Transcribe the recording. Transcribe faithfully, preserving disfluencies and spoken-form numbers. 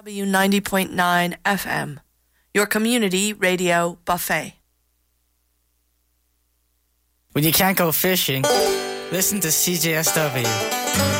W ninety point nine F M, your community radio buffet. When you can't go fishing, listen to C J S W.